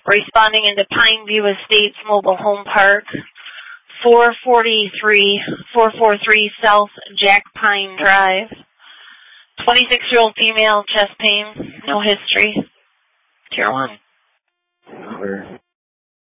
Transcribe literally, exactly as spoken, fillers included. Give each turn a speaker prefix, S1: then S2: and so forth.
S1: Responding into Pineview Estates Mobile Home Park, four forty-three, four forty-three South Jack Pine Drive. twenty-six-year-old female, chest pain, no history. Tier one.
S2: Over.